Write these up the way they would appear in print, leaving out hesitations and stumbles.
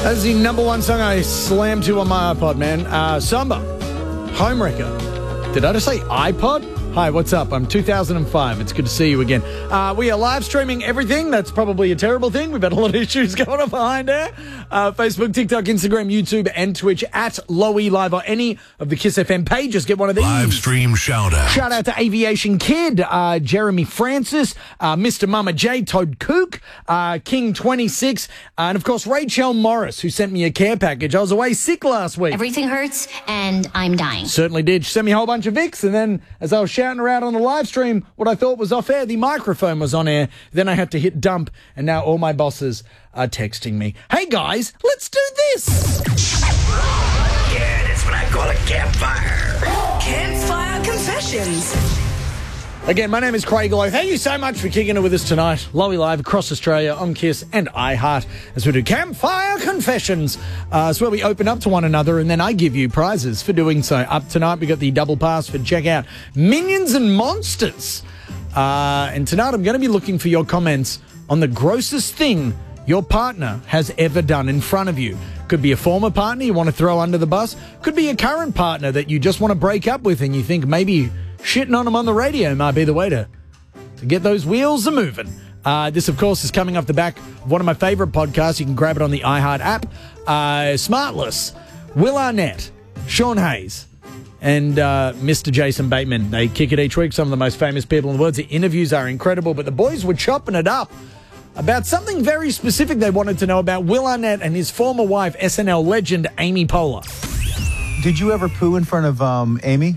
That's the number one song I slammed to on my iPod, man. Samba, Homewrecker. Did I just say iPod? Hi, what's up? I'm 2005. It's good to see you again. We are live streaming everything. That's probably a terrible thing. We've had a lot of issues going on behind there. Facebook, TikTok, Instagram, YouTube, and Twitch at Lowy Live or any of the Kiss FM pages. Get one of these. Live stream shout out. Shout out to Aviation Kid, Jeremy Francis, Mr. Mama J, Toad Cook, King 26, and of course Rachel Morris, who sent me a care package. I was away sick last week. Everything hurts, and I'm dying. Certainly did. She sent me a whole bunch of Vicks, and then as I was shouting her out on the live stream, what I thought was off air, the microphone was on air. Then I had to hit dump, and now all my bosses are texting me. Hey guys, let's do this. Yeah, that's what I call a campfire. Campfire Confessions. Again, my name is Craig Lowe. Thank you so much for kicking it with us tonight. Lowy Live across Australia on Kiss and iHeart as we do Campfire Confessions. It's where we open up to one another and then I give you prizes for doing so. Up tonight, we got the double pass for check out Minions and Monsters. And tonight, I'm going to be looking for your comments on the grossest thing your partner has ever done in front of you. Could be a former partner you want to throw under the bus. Could be a current partner that you just want to break up with and you think maybe shitting on them on the radio might be the way to get those wheels a-moving. This, of course, is coming off the back of one of my favourite podcasts. You can grab it on the iHeart app. Smartless, Will Arnett, Sean Hayes, and Mr. Jason Bateman. They kick it each week. Some of the most famous people in the world. The interviews are incredible, but the boys were chopping it up about something very specific they wanted to know about Will Arnett and his former wife, SNL legend Amy Poehler. Did you ever poo in front of Amy?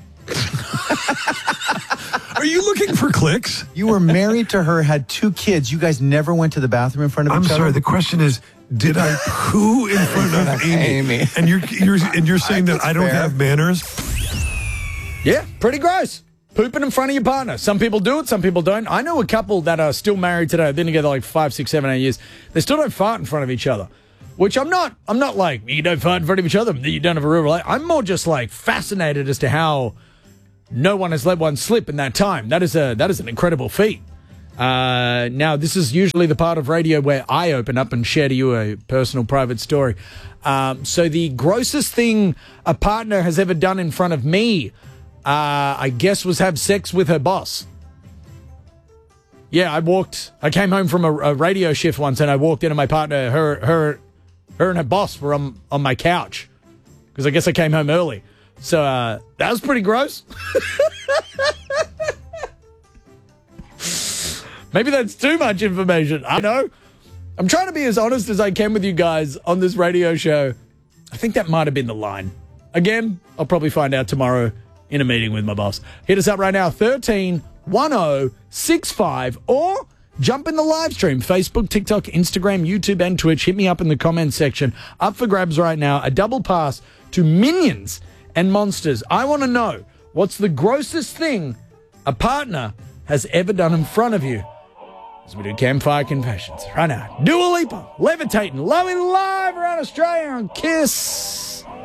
Are you looking for clicks? You were married to her, had 2 kids. You guys never went to the bathroom in front of each other? I'm sorry, the question is, did I poo in front of Amy? And you're saying that I don't have manners? Yeah, pretty gross. Pooping in front of your partner. Some people do it, some people don't. I know a couple that are still married today. They've been together like 5, 6, 7, 8 years. They still don't fart in front of each other. Which I'm not like, you don't fart in front of each other, you don't have a real relationship. I'm more just like fascinated as to how no one has let one slip in that time. That is an incredible feat. Now, this is usually the part of radio where I open up and share to you a personal, private story. So the grossest thing a partner has ever done in front of me, I guess, was have sex with her boss. Yeah, I came home from a radio shift once and I walked into my partner, her and her boss were on my couch because I guess I came home early. So that was pretty gross. Maybe that's too much information. I don't know. I'm trying to be as honest as I can with you guys on this radio show. I think that might have been the line. Again, I'll probably find out tomorrow in a meeting with my boss. Hit us up right now, 131065, or jump in the live stream, Facebook, TikTok, Instagram, YouTube, and Twitch. Hit me up in the comments section. Up for grabs right now, a double pass to Minions and Monsters. I want to know, what's the grossest thing a partner has ever done in front of you? As we do Campfire Confessions right now. Dua Lipa, Levitating, Lowy Live around Australia on Kiss.